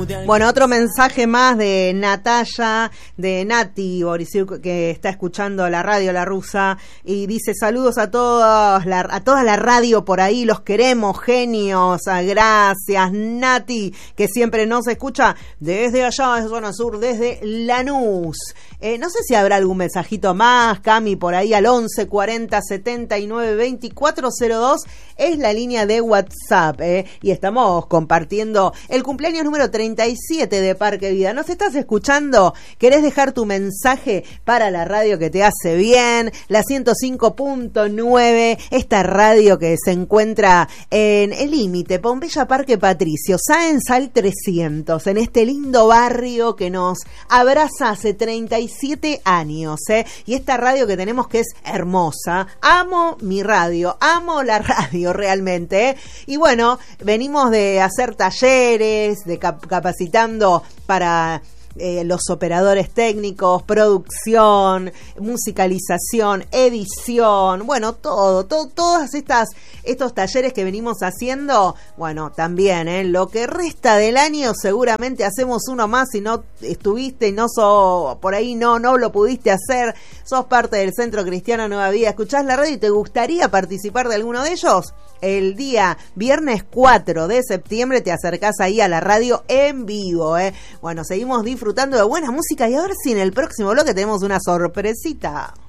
Bueno, otro mensaje más de Natalia, de Nati Borisiuk, que está escuchando la radio La Rusa, y dice: saludos a toda la radio por ahí, los queremos, genios. Gracias, Nati, que siempre nos escucha desde allá, de zona sur, desde Lanús. No sé si habrá algún mensajito más, Cami, por ahí al 11 40 79 24 02 es la línea de WhatsApp, y estamos compartiendo el cumpleaños número 37 de Parque Vida. ¿Nos estás escuchando? ¿Querés dejar tu mensaje para la radio que te hace bien? La 105.9, esta radio que se encuentra en el límite, Pompeya, Parque Patricio, Sáenz al 300, en este lindo barrio que nos abraza hace 37 años, y esta radio que tenemos que es hermosa. Amo mi radio, amo la radio realmente, y bueno, venimos de hacer talleres, de capacitando para los operadores técnicos, producción, musicalización, edición, bueno, todos estos talleres que venimos haciendo. Bueno, también lo que resta del año seguramente hacemos uno más. Si no estuviste y por ahí no lo pudiste hacer, sos parte del Centro Cristiano Nueva Vida, escuchás la radio y te gustaría participar de alguno de ellos, el día viernes 4 de septiembre te acercás ahí a la radio en vivo. Bueno, seguimos disfrutando de buena música, y a ver si en el próximo bloque tenemos una sorpresita.